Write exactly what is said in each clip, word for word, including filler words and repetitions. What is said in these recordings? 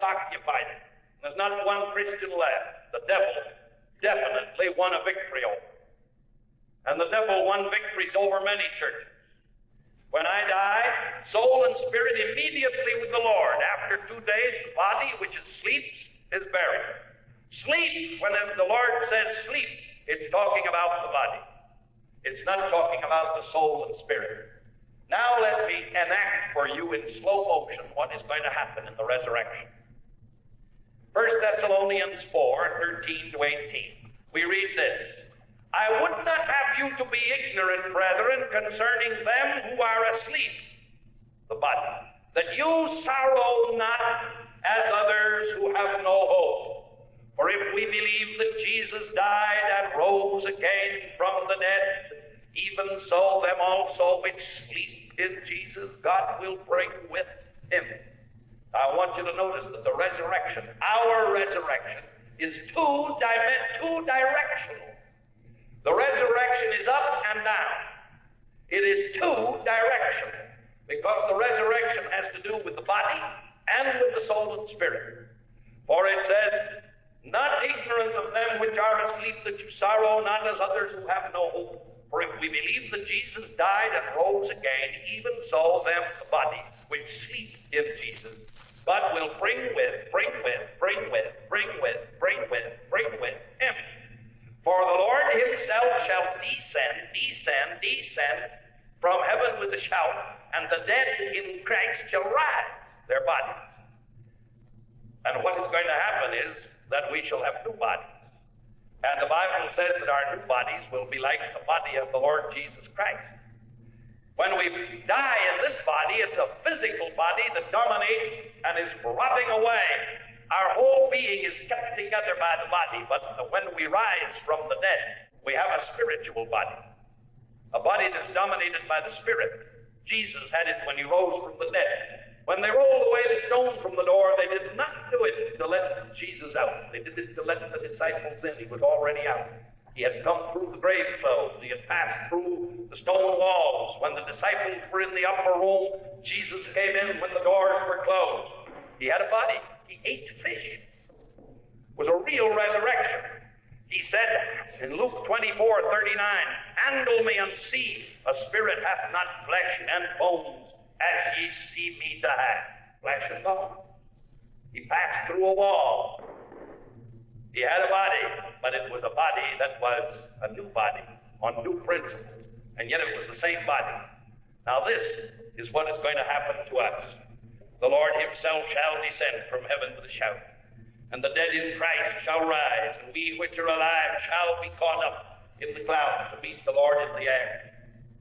occupied it. There's not one Christian left. The devil definitely won a victory over. And the devil won victories over many churches. When I die, soul and spirit immediately with the Lord. After two days, the body, which is sleep, is buried. Sleep, when the Lord says sleep, it's talking about the body. It's not talking about the soul and spirit. Now let me enact for you in slow motion what is going to happen in the resurrection. First Thessalonians four, thirteen to eighteen. We read this. I would not have you to be ignorant, brethren, concerning them who are asleep, the body, that you sorrow not as others who have no hope. For if we believe that Jesus died and rose again from the dead, even so them also which sleep in Jesus God will bring with him. I want you to notice that the resurrection, our resurrection, is two, di- two directional. The resurrection is up and down. It is two-directional because the resurrection has to do with the body and with the soul and spirit. For it says, not ignorant of them which are asleep, that you sorrow not as others who have no hope. For if we believe that Jesus died and rose again, even so them the body which sleep in Jesus, God will bring with, bring with, bring with, bring with, bring with, bring with him. For the Lord himself shall descend, descend, descend from heaven with a shout, and the dead in Christ shall rise, their bodies. And what is going to happen is that we shall have new bodies. And the Bible says that our new bodies will be like the body of the Lord Jesus Christ. When we die in this body, it's a physical body that dominates and is rotting away. Our whole being is kept together by the body, but when we rise from the dead, we have a spiritual body, a body that's dominated by the Spirit. Jesus had it when he rose from the dead. When they rolled away the stone from the door, they did not do it to let Jesus out. They did it to let the disciples in. He was already out. He had come through the grave clothes. He had passed through the stone walls. When the disciples were in the upper room, Jesus came in when the doors were closed. He had a body. He ate fish. It was a real resurrection. He said in Luke twenty-four, thirty-nine, handle me and see, a spirit hath not flesh and bones, as ye see me to have. Flesh and bone. He passed through a wall. He had a body, but it was a body that was a new body on new principles, and yet it was the same body. Now this is what is going to happen to us. The Lord himself shall descend from heaven with a shout, and the dead in Christ shall rise, and we which are alive shall be caught up in the clouds to meet the Lord in the air.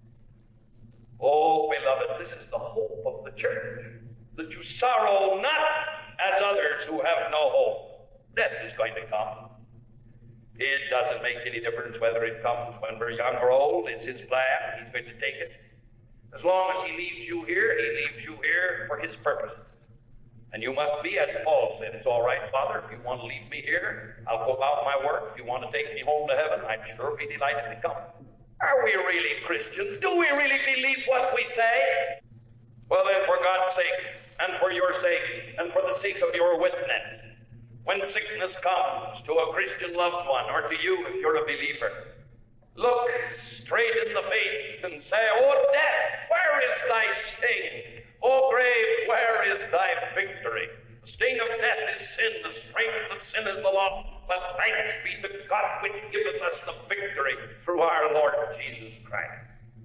Oh, beloved, this is the hope of the church, that you sorrow not as others who have no hope. Death is going to come. It doesn't make any difference whether it comes when we're young or old. It's his plan. He's going to take it. As long as he leaves you here, he leaves you here for his purpose. And you must be, as Paul said, it's all right, Father, if you want to leave me here, I'll go about my work. If you want to take me home to heaven, I'd sure be delighted to come. Are we really Christians? Do we really believe what we say? Well then, for God's sake, and for your sake, and for the sake of your witness, when sickness comes to a Christian loved one, or to you if you're a believer, look straight in the face and say, "Oh death, where is thy sting? O grave, where is thy victory? The sting of death is sin, the strength of sin is the law. But thanks be to God which giveth us the victory through our Lord Jesus Christ."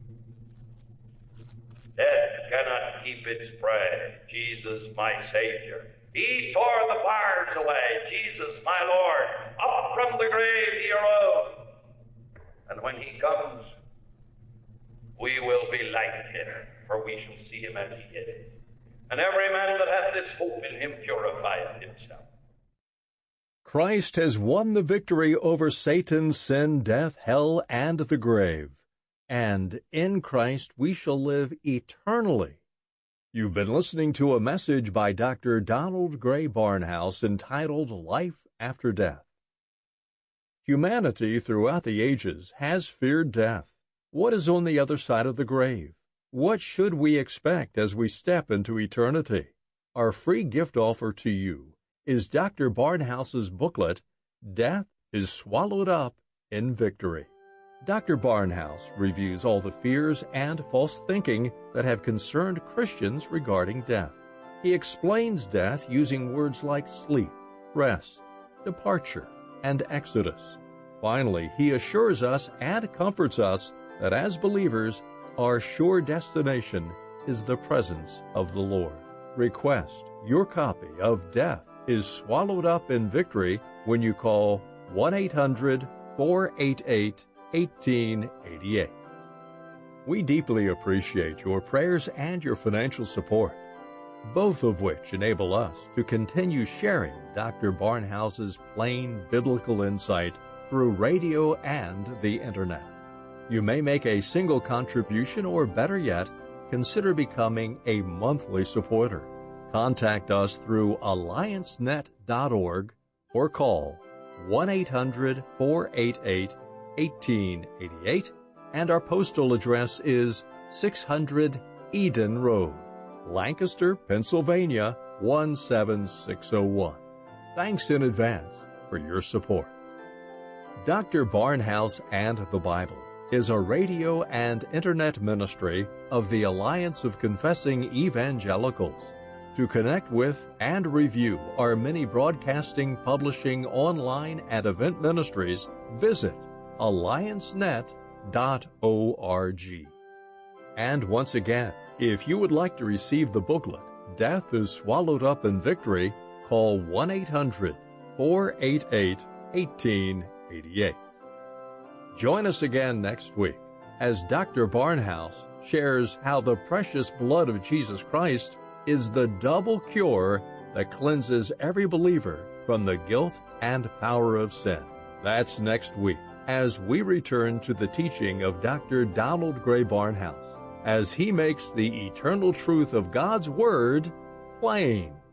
Death cannot keep its prey. Jesus, my Savior. He tore the bars away. Jesus, my Lord. Up from the grave he arose. And when he comes, we will be like him, for we shall see him as he is. And every man that hath this hope in him purifieth himself. Christ has won the victory over Satan, sin, death, hell, and the grave. And in Christ we shall live eternally. You've been listening to a message by Doctor Donald Gray Barnhouse entitled Life After Death. Humanity throughout the ages has feared death. What is on the other side of the grave? What should we expect as we step into eternity? Our free gift offer to you is Doctor Barnhouse's booklet, Death is Swallowed Up in Victory. Doctor Barnhouse reviews all the fears and false thinking that have concerned Christians regarding death. He explains death using words like sleep, rest, departure, and exodus. Finally, he assures us and comforts us that as believers, our sure destination is the presence of the Lord. Request your copy of Death is Swallowed Up in Victory when you call one eight hundred, four eight eight, one eight eight eight. We deeply appreciate your prayers and your financial support, both of which enable us to continue sharing Doctor Barnhouse's plain biblical insight through radio and the Internet. You may make a single contribution, or better yet, consider becoming a monthly supporter. Contact us through alliance net dot org or call one eight hundred, four eight eight, one eight eight eight, and our postal address is six hundred Eden Road, Lancaster, Pennsylvania one seven six zero one. Thanks in advance for your support. Doctor Barnhouse and the Bible is a radio and Internet ministry of the Alliance of Confessing Evangelicals. To connect with and review our many broadcasting, publishing, online, and event ministries, visit alliance net dot org. And once again, if you would like to receive the booklet, Death is Swallowed Up in Victory, call one eight hundred, four eight eight, one eight eight eight. Join us again next week as Doctor Barnhouse shares how the precious blood of Jesus Christ is the double cure that cleanses every believer from the guilt and power of sin. That's next week as we return to the teaching of Doctor Donald Gray Barnhouse as he makes the eternal truth of God's Word plain.